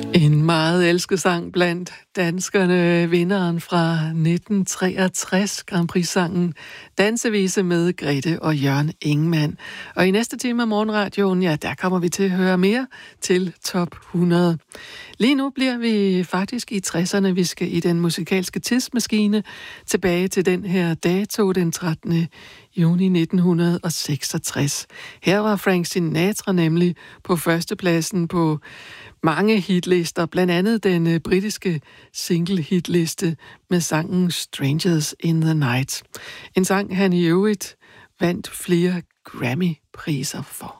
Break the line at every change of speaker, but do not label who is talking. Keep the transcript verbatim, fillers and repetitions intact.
En meget elsket sang blandt danskerne, vinderen fra nitten treogtres, Grand Prix-sangen Dansevise med Grete og Jørgen Ingemann. Og i næste time af Morgenradioen, ja, der kommer vi til at høre mere til top hundrede. Lige nu bliver vi faktisk i tresserne. Vi skal i den musikalske tidsmaskine tilbage til den her dato, den trettende juni nitten seksogtres. Her var Frank Sinatra nemlig på førstepladsen på mange hitlister, blandt andet den britiske single-hitliste med sangen Strangers in the Night. En sang, han i øvrigt vandt flere Grammy-priser for.